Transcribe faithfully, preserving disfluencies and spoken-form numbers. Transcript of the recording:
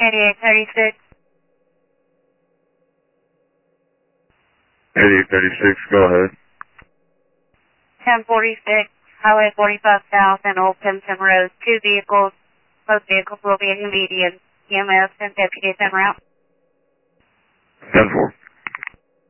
eighty-eight thirty-six. eighty-eight thirty-six, go ahead. ten forty-six, Highway forty-five South and Old Pimpton Road. Two vehicles. Both vehicles will be in the median. E M S and deputies en route. ten four.